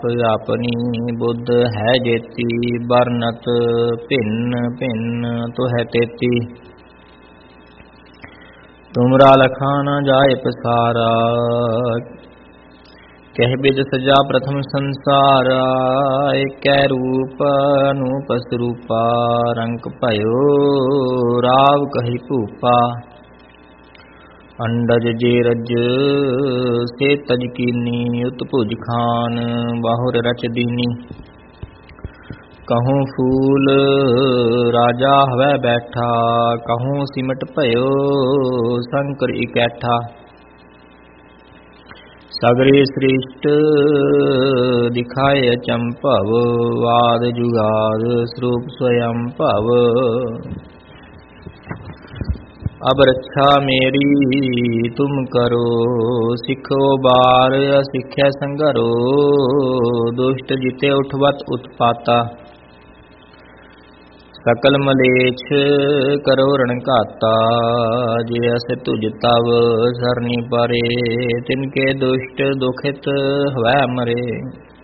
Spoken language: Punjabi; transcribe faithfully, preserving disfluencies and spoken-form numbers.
ਆਪਣੀ ਬੁੱਧ ਹੈ ਜੇਤੀ, ਬਰਨਤ ਭਿੰਨ ਭਿੰਨ ਤੁਹੈ ਤੇਤੀ। ਤੁਮਰਾ ਲਖਾ ਨ ਜਾਏ ਪਸਾਰਾ, ਕਹਿ ਬਿਦ ਸਜਾ ਪ੍ਰਥਮ ਸੰਸਾਰਾ। ਏਕੈ ਰੂਪ ਅਨੂਪ ਸਰੂਪਾ, ਰੰਕ ਭਇਓ ਰਾਵ ਕਹੀ ਭੂਪਾ। ਅੰਡਜ ਜੇ ਰਜ ਸੇ ਤਜ ਕੀਨੀ, ਉਤ ਭੁਜ ਖਾਨ ਬਾਹੁਰ ਰਚ ਦੀਨੀ। ਕਹੂੰ ਫੂਲ ਰਾਜਾ ਹਵੈ ਬੈਠਾ, ਕਹੂੰ ਸਿਮਟ ਭਇਓ ਸ਼ੰਕਰ ਇਕੈਠਾ। ਸਗਰੇ ਸ੍ਰਿਸ਼ਟ ਦਿਖਾਏ ਅਚੰਭਵ, ਆਦ ਜੁਗਾਦ ਸਰੂਪ ਸਵਯੰ ਭਵ। ਅਬ ਰੱਛਾ ਮੇਰੀ ਤੁਮ ਕਰੋ, ਸਿੱਖੋ ਬਾਰ ਅਸਿੱਖਿਆ ਸੰਘਰੋ। ਦੁਸ਼ਟ ਜਿਤੇ ਉਠਵਤ ਉਤਪਾਤਾ, ਸਕਲ ਮਲੇਛ ਕਰੋ ਰਣ ਘਾਤਾ। ਜੇ ਅਸ ਤੁਜ ਤਵ ਸਰਨੀ ਪਰੇ, ਤਿਨਕੇ ਦੁਸ਼ਟ ਦੁਖਿਤ ਹਵੈ ਮਰੇ।